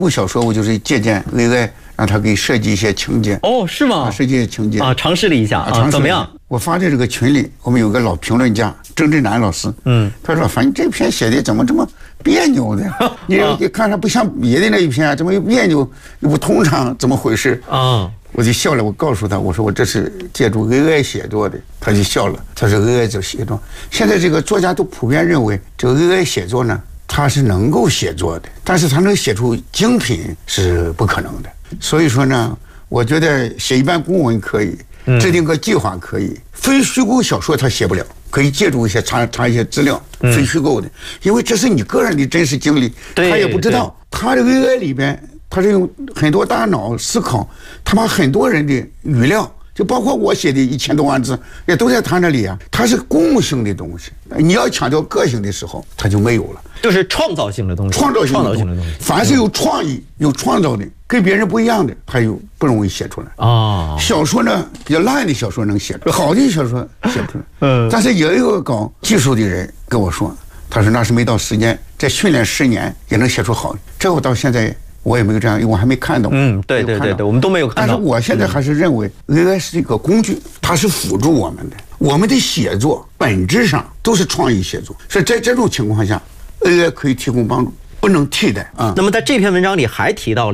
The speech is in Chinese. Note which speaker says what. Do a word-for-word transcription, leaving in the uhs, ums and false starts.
Speaker 1: 部小说我就是借鉴 A I， 让他给设计一些情节。
Speaker 2: 哦，是吗？
Speaker 1: 设计一些情节
Speaker 2: 啊，尝试了一下啊，怎么样？
Speaker 1: 我发在这个群里，我们有个老评论家郑志南老师，嗯，他说：“反正这篇写的怎么这么别扭的？你你看着不像别的那一篇，怎么又别扭又不通畅，怎么回事？”啊，我就笑了，我告诉他，我说我这是借助 A I 写作的，他就笑了，他说 A I 就写作。现在这个作家都普遍认为，这个 A I 写作呢，它是能够写作的，但是它能写出精品是不可能的。所以说呢，我觉得写一般公文可以。制定个计划可以，非虚构小说他写不了，可以借助一些查查一些资料，非虚构的，因为这是你个人的真实经历，他也不知道。他这个 A I 里边，他是用很多大脑思考，他把很多人的语料，就包括我写的一千多万字，也都在他那里啊。它是共性的东西，你要强调个性的时候，它就没有了。
Speaker 2: 就是创造性的东西，
Speaker 1: 创造性
Speaker 2: 的东西，
Speaker 1: 凡是有创意、有创造的，跟别人不一样的，他就不容易写出来啊。小说呢，比较烂的小说能写出来，好的小说写不出来。嗯，但是也有个搞技术的人跟我说，他说那是没到时间，再训练十年也能写出好的。这我到现在我也没有这样，因为我还没看到。
Speaker 2: 嗯，对对对对，我们都没有看到。
Speaker 1: 但是我现在还是认为 A I 是一个工具，它是辅助我们的。我们的写作本质上都是创意写作，所以在这种情况下。A I 可以提供帮助，不能替代啊。
Speaker 2: 那么在这篇文章里还提到了。